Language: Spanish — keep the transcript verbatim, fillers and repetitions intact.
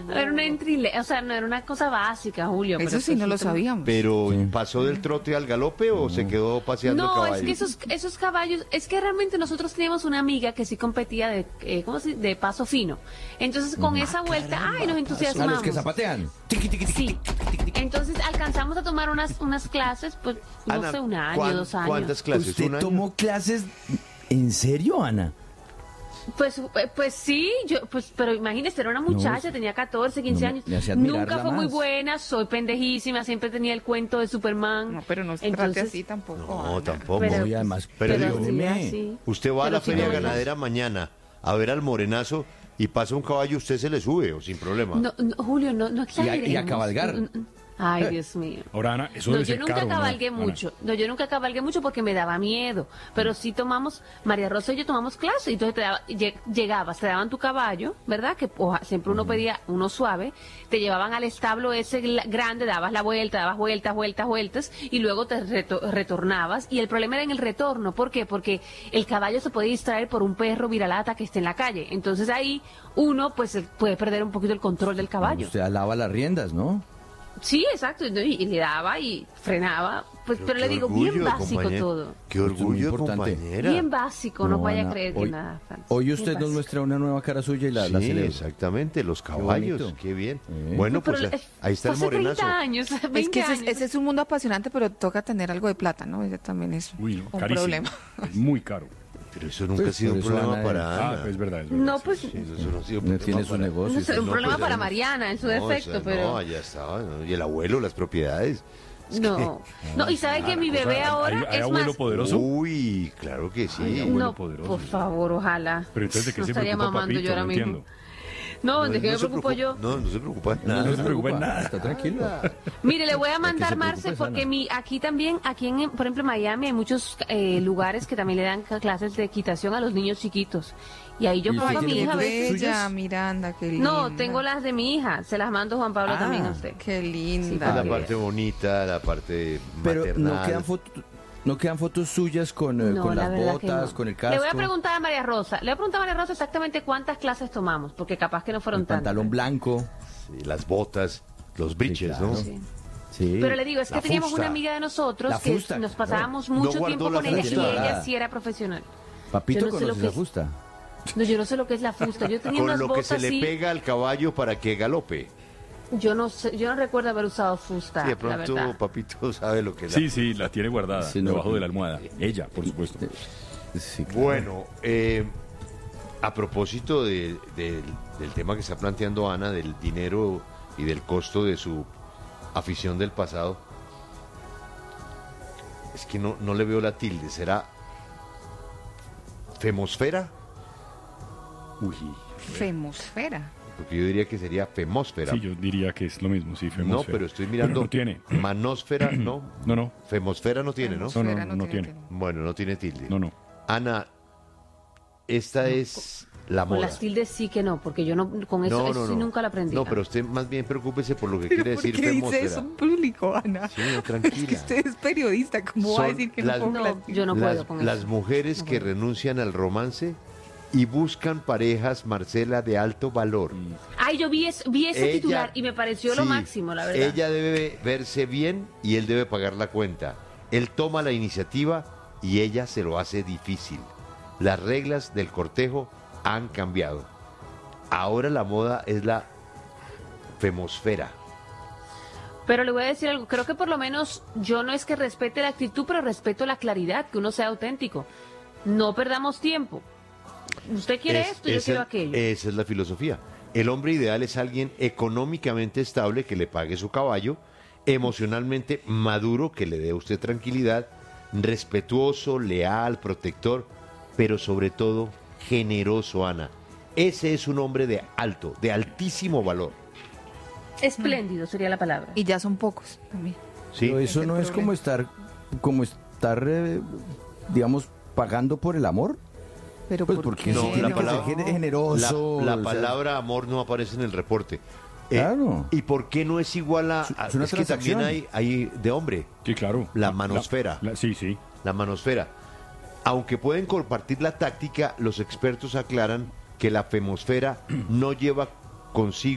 No era una entrile, o sea, no era una cosa básica, Julio. Eso pero sí, pues no lo sabíamos. Pero, Sí. ¿pasó del trote al galope o se quedó paseando No, caballo? es que esos, esos caballos, es que realmente nosotros teníamos una amiga que sí competía de, eh, ¿cómo se dice? De paso fino. Entonces, con esa vuelta, ay, nos A entusiasmamos. los que zapatean. Tiqui, tiqui, tiqui, Sí. tiqui, tiqui, tiqui. Entonces alcanzamos a tomar unas unas clases, pues, no Ana, sé, un año, ¿cuán- dos años. ¿Cuántas clases? ¿Usted ¿Un año? tomó clases? ¿En serio, Ana? Pues, eh, pues sí, yo, pues, pero imagínese, era una muchacha, No, tenía catorce, quince no me- años. me hacía admirarla Nunca fue muy más. buena, soy pendejísima, siempre tenía el cuento de Superman. No, pero no se trate Entonces, así tampoco. No, Ana. tampoco. Pero, No, y además, pero pero digo, sí, perdóneme. así. Usted va a Pero la sí feria no, ganadera mañana a ver al morenazo y pasa un caballo, usted se le sube o sin problema. No, no, Julio, no, no exageremos. y a cabalgar. Mm, mm, Ay, Dios mío. Ahora, Ana, eso No, debe yo ser nunca caro, ¿no, cabalgué Ana? mucho. No, yo nunca cabalgué mucho porque me daba miedo. Pero sí tomamos, María Rosa y yo tomamos clase. Entonces te daba- lle- llegabas, te daban tu caballo, ¿verdad? Que oja, siempre uno pedía uno suave. Te llevaban al establo ese gla- grande, dabas la vuelta, dabas vueltas, vueltas, vueltas. Y luego te reto- retornabas. Y el problema era en el retorno. ¿Por qué? Porque el caballo se puede distraer por un perro viralata que esté en la calle. Entonces ahí uno pues puede perder un poquito el control del caballo. Usted alaba las riendas, ¿no? Sí, exacto, ¿no? y, y le daba y frenaba, pues, pero, le qué digo, bien orgullo, básico compañera. todo. Qué Esto es muy orgullo, importante. compañera. Bien básico, no, vaya Ana, a creer que hoy, nada. Francis. Hoy Bien usted nos básico. muestra una nueva cara suya y la, la Sí, celebro. exactamente, los caballos, bonito. qué bien. Eh. Bueno, No, pero pues es- ahí está el fue hace morenazo. treinta años, veinte Es que ese, es- años. ese es un mundo apasionante, pero toca tener algo de plata, ¿no? Ese también es Uy, no, un carísimo. problema. Es muy caro. Pero eso nunca Pues, ha sido por un eso problema Ana para Ah, Ana. es verdad, es verdad. No, pues, Sí, eso no ha sido un No problema tiene su para- negocio. es un No, problema pues, para no. Mariana en su No, defecto, o sea, pero... No, ya estaba. ¿no? Y el abuelo, las propiedades. No, no, y sabe que mi O sea, bebé ¿hay- ahora hay es abuelo más... poderoso? Uy, claro que sí. Ay, abuelo No, poderoso. por favor, ojalá. Pero entonces, ¿de qué No se estaría preocupa mamando papito? yo ahora No mismo. entiendo. No, ¿de qué me se preocupo preocupa- yo? No, no se preocupa de No, nada. se preocupe en nada. Está tranquilo. Mire, le voy a que mandar, se Marce, preocupe, porque Sana. mi, aquí también, aquí en, por ejemplo, en Miami hay muchos eh, lugares que también le dan ca- clases de equitación a los niños chiquitos. Y ahí yo ¿Y pongo usted a mi tiene hija a fotos veces. suyas? Bella, Miranda, qué linda. No, tengo las de mi hija. Se las mando Juan Pablo Ah, también a usted. Qué linda. para La que parte bonita, la parte Pero maternal. no quedan fotos, no quedan fotos suyas con, eh, No, con la las verdad que botas, no. con el casco, Le voy a preguntar a María Rosa. Le voy a preguntar a María Rosa exactamente cuántas clases tomamos, porque capaz que no fueron el pantalón tantas. blanco. Sí, las botas, los briches, claro. ¿no? Sí. Sí. Pero le digo, es que La teníamos fusta. una amiga de nosotros La que fusta, nos pasábamos no. mucho No tiempo guardó la con ella y fusta. ella sí era profesional. Papito yo no sé lo conoce que la es. fusta. No, yo no sé lo que es la fusta. Yo tenía Con unas lo que botas se le así. pega al caballo para que galope. Yo no sé, yo no recuerdo haber usado fusta, Sí, de la pronto verdad. papito sabe lo que es. Sí, sí, la tiene guardada Sí, no. debajo de la almohada. Ella, por supuesto. Sí, claro. Bueno, eh, a propósito de- de- del tema que está planteando Ana, del dinero y del costo de su afición del pasado, es que no, no le veo la tilde. ¿Será femosfera? Uy. Femosfera. Porque yo diría que sería femósfera. Sí, yo diría que es lo mismo, sí, no, femosfera. pero estoy mirando. No tiene. Manósfera, no. No, no, Femosfera no tiene, ¿no? no, no, Femosfera no, no tiene. Bueno, no tiene tilde. No, no. Ana, esta es la Con moda. las tildes sí que no, porque yo no con eso, eso sí nunca la aprendí. No, pero usted más bien preocúpese por lo que ¿Pero quiere por decir qué dice femósfera. eso en público, Ana? Sí, no, Es tranquila. que usted es periodista, ¿cómo va a Son decir que las- no pongo No, las- yo no las, puedo con las eso. mujeres No que puedo. renuncian al romance y buscan parejas, Marcela, de alto valor. Ay, yo vi, es- vi ese Ella- titular y me pareció lo sí, máximo, la verdad. Ella debe verse bien y él debe pagar la cuenta. Él toma la iniciativa y ella se lo hace difícil. Las reglas del cortejo han cambiado. Ahora la moda es la femosfera. Pero le voy a decir algo, creo que por lo menos yo no es que respete la actitud, pero respeto la claridad, que uno sea auténtico. No perdamos tiempo. Usted quiere Es- esto, yo esa- quiero aquello. Esa es la filosofía. El hombre ideal es alguien económicamente estable que le pague su caballo, emocionalmente maduro que le dé a usted tranquilidad, respetuoso, leal, protector, pero sobre todo generoso, Ana. Ese es un hombre de alto, de altísimo valor. Espléndido sería la palabra. Y ya son pocos también. ¿Sí? Pero eso Es el no es problema. como estar, como estar, eh, digamos, pagando por el amor. Pero Pues ¿por porque qué? No, sí, la tiene que palabra- ser La, generoso. la o sea, palabra amor no aparece en el reporte. Eh, Claro. ¿Y por qué no es igual a... Es- a- es una es que también transacción. hay, hay de hombre, Sí, claro. La manosfera. la- sí, sí. la manosfera. Aunque pueden compartir la táctica, los expertos aclaran que la femosfera no lleva consigo